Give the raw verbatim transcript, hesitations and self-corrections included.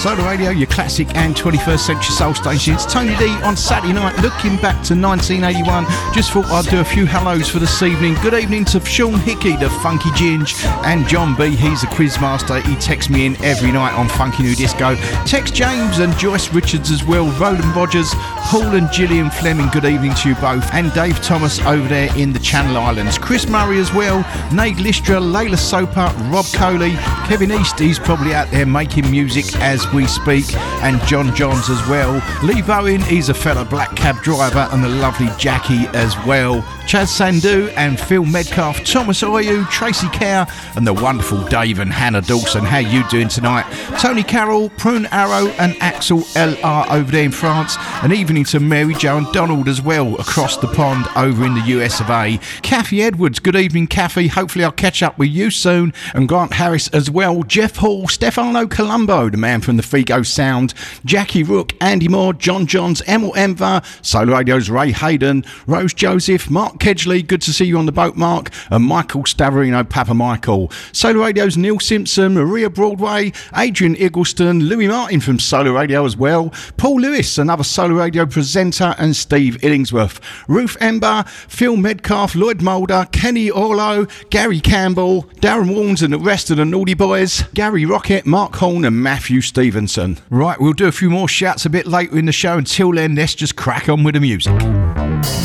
Solar Radio, your classic and twenty-first century soul station. It's Tony D on Saturday night, looking back to nineteen eighty-one. Just thought I'd do a few hellos for this evening. Good evening to Sean Hickey, the Funky Ginge, and John B. He's a quiz master. He texts me in every night on Funky New Disco. Text James and Joyce Richards as well. Roland Rogers, Paul and Gillian Fleming, good evening to you both. And Dave Thomas over there in the Channel Islands. Chris Murray as well. Nate Listra, Layla Soper, Rob Coley, Kevin East, he's probably out there making music as we speak, and John Johns as well. Lee Bowen, he's a fella black cab driver, and the lovely Jackie as well. Chaz Sandhu and Phil Medcalf, Thomas Oyu, Tracy Kerr, and the wonderful Dave and Hannah Dawson. How you doing tonight? Tony Carroll, Prune Arrow and Axel L R over there in France. An evening to Mary Jo and Donald as well across the pond over in the U S of A. Kathy Edwards, good evening Kathy. Hopefully I'll catch up with you soon. And Grant Harris as well. Jeff Hall, Stefano Colombo, the man from the Figo Sound. Jackie Rook, Andy Moore, John Johns, Emil Enver, Solar Radio's Ray Hayden, Rose Joseph, Mark Kedgley, good to see you on the boat, Mark, and Michael Stavarino, Papa Michael. Solar Radio's Neil Simpson, Maria Broadway, Adrian Eggleston, Louis Martin from Solar Radio as well, Paul Lewis, another Solar Radio presenter, and Steve Illingsworth. Ruth Ember, Phil Medcalf, Lloyd Mulder, Kenny Orlo, Gary Campbell, Darren Warnes and the rest of the Naughty Boys, Gary Rocket, Mark Horn and Matthew Stevenson. Right, we'll do a few more shouts a bit later in the show. Until then, let's just crack on with the music.